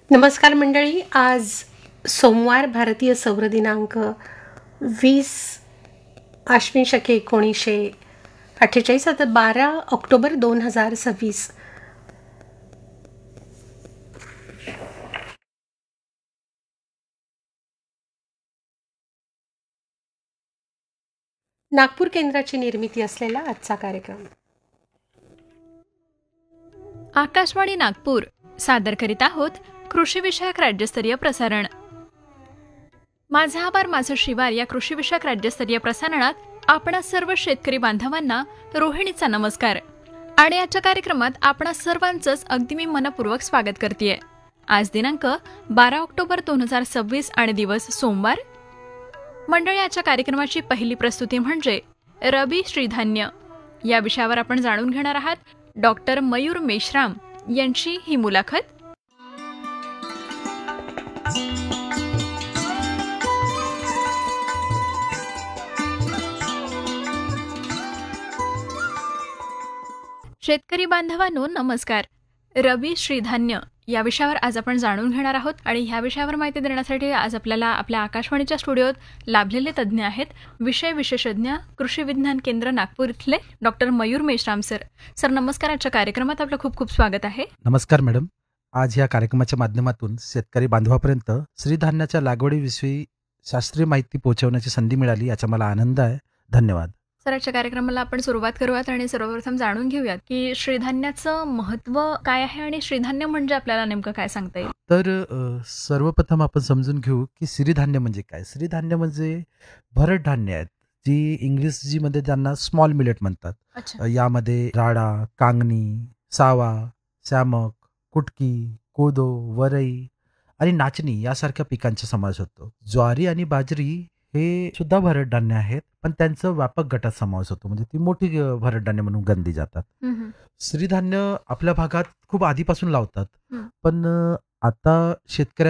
नमस्कार मंडळी. आज सोमवार, भारतीय सौर दिनांक 20 आश्विन शके 1948, आता 12 ऑक्टोबर 2026. नागपूर केंद्राची निर्मिती असलेला आजचा कार्यक्रम. आकाशवाणी नागपूर सादर करीत आहोत कृषीविषयक राज्यस्तरीय प्रसारण. माझा आभार माझं शिवार या कृषीविषयक राज्यस्तरीय प्रसारणात आपणा सर्व शेतकरी बांधवांना रोहिणीचा नमस्कार. आणि आजच्या कार्यक्रमात आपणा सर्वांचंच अगदी मी मनपूर्वक स्वागत करतेय. आज दिनांक 12 ऑक्टोबर 2026 आणि दिवस सोमवार. मंडळी, आजच्या कार्यक्रमाची पहिली प्रस्तुती म्हणजे रबी श्रीधान्य या विषयावर आपण जाणून घेणार आहात. डॉक्टर मयूर मेश्राम यांची ही मुलाखत. शेतकरी बांधवांनो नमस्कार. रबी श्रीधान्य या विषयावर आज आपण जाणून घेणार आहोत. आणि ह्या विषयावर माहिती देण्यासाठी आज आपल्याला आपल्या आकाशवाणीच्या स्टुडिओत लाभलेले तज्ज्ञ आहेत. विषय विशेषज्ञ कृषी विज्ञान केंद्र नागपूर इथले doctor Mayur Meshram sir. Sir नमस्कार. आजच्या कार्यक्रमात आपलं खूप खूप स्वागत आहे. नमस्कार मॅडम. आज या कार्यक्रमाच्या माध्यमातून शेतकरी बांधवापर्यंत श्रीधान्याच्या लागवडीविषयी शास्त्रीय माहिती पोहोचवण्याची संधी मिळाली, याचा मला आनंद आहे. धन्यवाद. सर, आजच्या कार्यक्रमाला आपण सुरुवात करूयात आणि सर्वप्रथम जाणून घेऊयात की श्रीधान्याचं महत्त्व काय आहे आणि श्रीधान्य म्हणजे आपल्याला नेमकं काय सांगता येईल. तर सर्वप्रथम आपण समजून घेऊ की श्रीधान्य म्हणजे काय. श्रीधान्य म्हणजे भरड धान्य आहेत, जी इंग्रजीमध्ये त्यांना स्मॉल मिलेट म्हणतात. यामध्ये राडा, कांगणी, सावा, श्यामक, कुटकी, कोदो, वरई आणि नाचणी यासारख्या पिकांचा समावेश होतो. ज्वारी आणि बाजरी हे सुद्धा भरड धान्य आहेत, पण त्यांचं व्यापक गटात समावेश होतो, म्हणजे ती मोठी भरड धान्य म्हणून गणली जातात. श्रीधान्य आपल्या भागात खूप आधीपासून लावतात, पण आता शेतकऱ्यांच्या